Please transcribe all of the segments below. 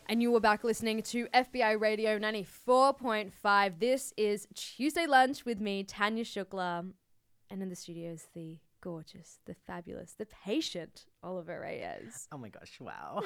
And you were back listening to FBI Radio 94.5. This is Tuesday Lunch with me, Tanya Shukla. And in the studio is the gorgeous, the fabulous, the patient Oliver Reyes. Oh my gosh, wow.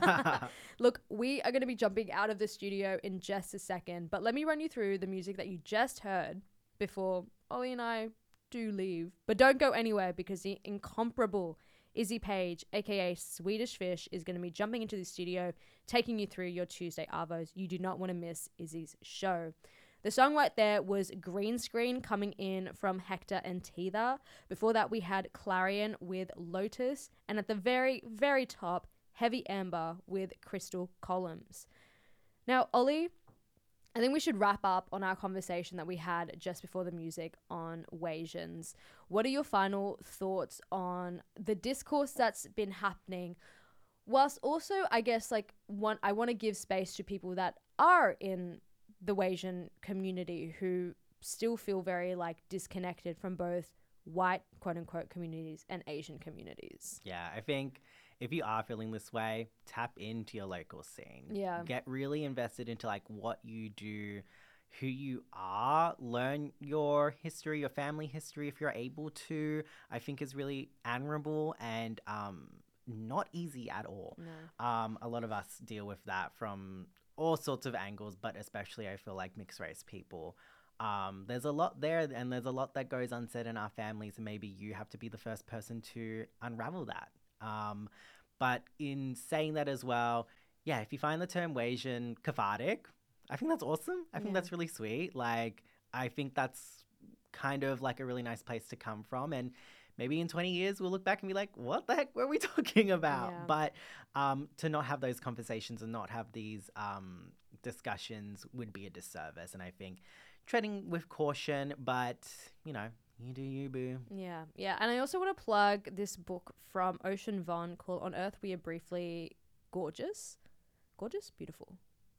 Look, we are going to be jumping out of the studio in just a second, but let me run you through the music that you just heard before Ollie and I do leave. But don't go anywhere because the incomparable Izzy Page, aka Swedish Fish, is going to be jumping into the studio, taking you through your Tuesday Arvos. You do not want to miss Izzy's show. The song right there was Green Screen coming in from Hector and Teether. Before that, we had Clarion with Lotus. And at the very, very top, Heavy Amber with Crystal Columns. Now, Ollie, I think we should wrap up on our conversation that we had just before the music on Wasians. What are your final thoughts on the discourse that's been happening? Whilst also, I guess, I want to give space to people that are in the Wasian community who still feel very disconnected from both white quote unquote communities and Asian communities. Yeah, I think if you are feeling this way, tap into your local scene. Yeah. Get really invested into what you do, who you are, learn your history, your family history if you're able to. I think is really admirable and not easy at all. No. A lot of us deal with that from all sorts of angles, but especially I feel like mixed race people. There's a lot there and there's a lot that goes unsaid in our families, and maybe you have to be the first person to unravel that. But in saying that as well, yeah, if you find the term Wasian cathartic, I think that's awesome. I think that's really sweet. I think that's kind of a really nice place to come from. And maybe in 20 years, we'll look back and be like, what the heck were we talking about? Yeah. But to not have those conversations and not have these discussions would be a disservice. And I think treading with caution, but, you do you, boo. Yeah. And I also want to plug this book from Ocean Vuong called On Earth We Are Briefly Gorgeous. Gorgeous? Beautiful.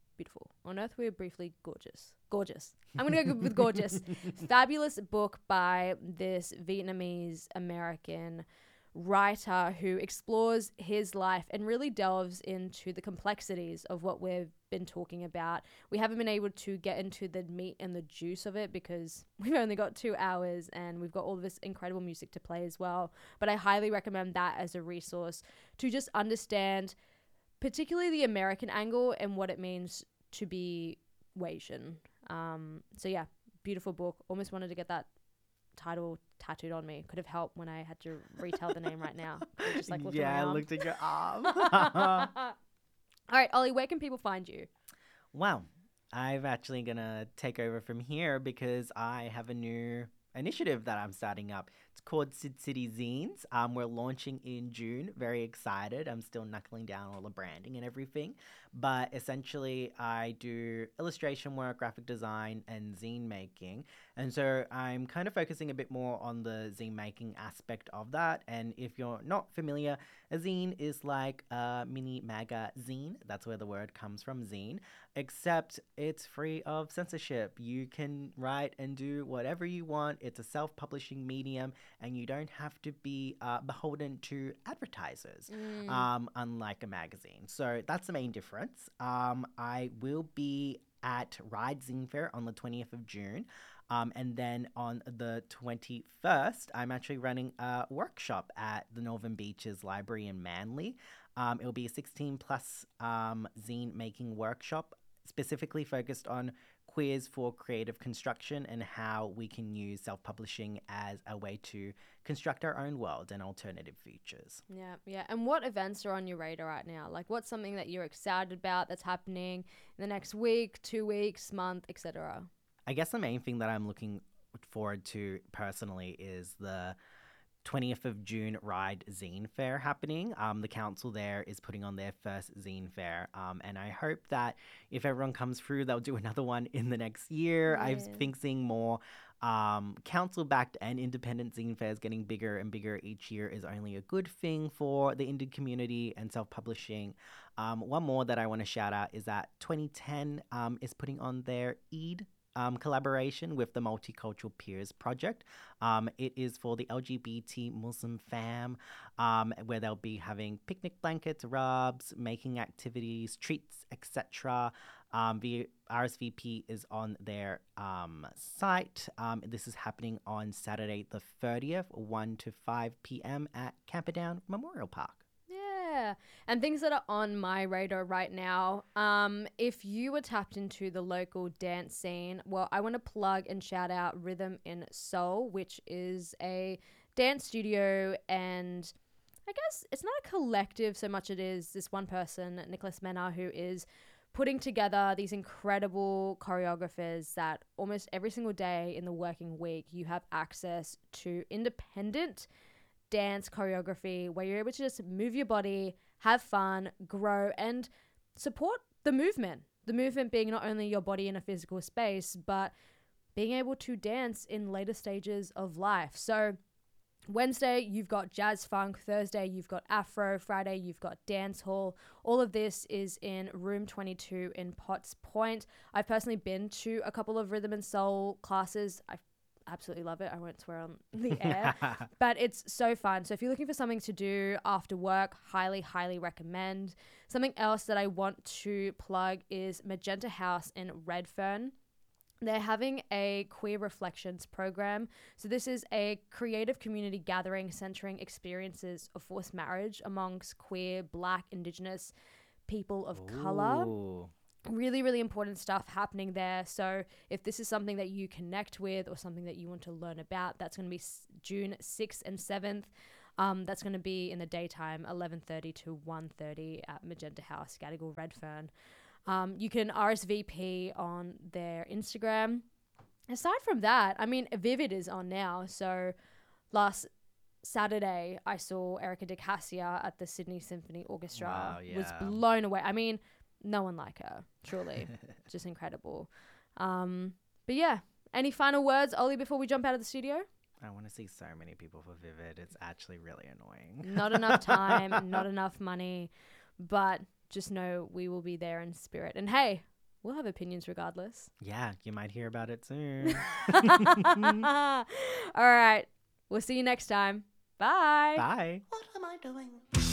On Earth We Are Briefly Gorgeous. I'm going to go with gorgeous. Fabulous book by this Vietnamese American writer who explores his life and really delves into the complexities of what we've been talking about. We haven't been able to get into the meat and the juice of it because we've only got 2 hours and we've got all of this incredible music to play as well. But I highly recommend that as a resource to just understand particularly the American angle and what it means to be Wasian. So yeah, beautiful book. Almost wanted to get that title tattooed on me. Could have helped when I had to retell the name right now. I just looked at my I arm. looked at your arm. All right, Ollie, where can people find you? Well, I'm actually going to take over from here because I have a new initiative that I'm starting up. It's called Sid City Zines. We're launching in June. Very excited. I'm still knuckling down all the branding and everything. But essentially, I do illustration work, graphic design, and zine making. And so I'm kind of focusing a bit more on the zine making aspect of that. And if you're not familiar, a zine is like a mini magazine. That's where the word comes from, zine. Except it's free of censorship. You can write and do whatever you want. It's a self-publishing medium, and you don't have to be beholden to advertisers, unlike a magazine. So that's the main difference. I will be at Ride Zine Fair on the 20th of June. And then on the 21st, I'm actually running a workshop at the Northern Beaches Library in Manly. It'll be a 16 plus zine making workshop specifically focused on queers for creative construction and how we can use self-publishing as a way to construct our own world and alternative futures. Yeah. And what events are on your radar right now? What's something that you're excited about that's happening in the next week, 2 weeks, month, etc.? I guess the main thing that I'm looking forward to personally is the 20th of June Ride Zine Fair happening. The council there is putting on their first zine fair, and I hope that if everyone comes through, they'll do another one in the next year. Yeah. I think seeing more council-backed and independent zine fairs getting bigger and bigger each year is only a good thing for the indie community and self-publishing. One more that I want to shout out is that 2010 is putting on their Eid collaboration with the Multicultural Peers Project. It is for the LGBT Muslim fam, where they'll be having picnic blankets, rubs, making activities, treats, etc. The RSVP is on their site. This is happening on Saturday the 30th, 1 to 5 p.m. at Camperdown Memorial Park. Yeah. And things that are on my radar right now, if you were tapped into the local dance scene, well, I want to plug and shout out Rhythm in Soul, which is a dance studio, and I guess it's not a collective so much it is this one person, Nicholas Mena, who is putting together these incredible choreographers that almost every single day in the working week you have access to independent dance choreography where you're able to just move your body, have fun, grow, and support the movement. The movement being not only your body in a physical space, but being able to dance in later stages of life. So Wednesday, you've got jazz funk. Thursday, you've got Afro. Friday, you've got dance hall. All of this is in room 22 in Potts Point. I've personally been to a couple of rhythm and soul classes. I absolutely love it. I won't swear on the air, but it's so fun. So if you're looking for something to do after work, highly, highly recommend. Something else that I want to plug is Magenta House in Redfern. They're having a Queer Reflections program. So this is a creative community gathering centering experiences of forced marriage amongst queer, Black, Indigenous people of color. Really, really important stuff happening there. So if this is something that you connect with or something that you want to learn about, that's going to be June 6th and 7th. That's going to be in the daytime, 11:30 to 1:30 at Magenta House, Gadigal, Redfern. You can RSVP on their Instagram. Aside from that, I mean, Vivid is on now. So last Saturday, I saw Erica De Cassia at the Sydney Symphony Orchestra. Wow, yeah. Was blown away. I mean, no one like her, truly. Just incredible. But yeah, any final words, Ollie, before we jump out of the studio? I want to see so many people for Vivid. It's actually really annoying. Not enough time, not enough money, but just know we will be there in spirit. And hey, we'll have opinions regardless. Yeah, you might hear about it soon. All right. We'll see you next time. Bye. Bye. What am I doing?